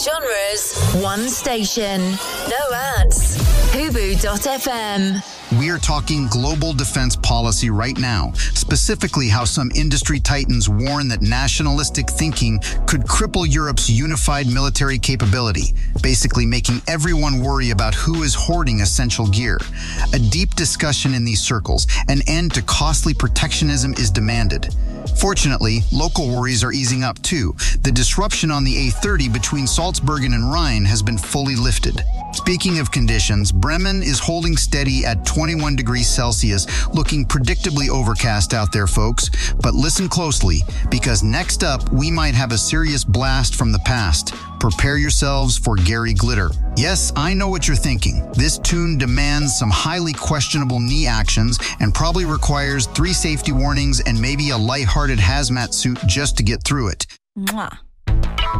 genres, one station. No ads. Hubu.fm. We are talking global defense policy right now, specifically how some industry titans warn that nationalistic thinking could cripple Europe's unified military capability, basically making everyone worry about who is hoarding essential gear. A deep discussion in these circles, an end to costly protectionism is demanded. Fortunately, local worries are easing up too. The disruption on the A30 between Salzburgen and Rhine has been fully lifted. Speaking of conditions, Bremen is holding steady at 21 degrees Celsius, looking predictably overcast out there, folks. But listen closely, because next up, we might have a serious blast from the past. Prepare yourselves for Gary Glitter. Yes, I know what you're thinking. This tune demands some highly questionable knee actions and probably requires 3 safety warnings and maybe a lighthearted hazmat suit just to get through it. Mwah.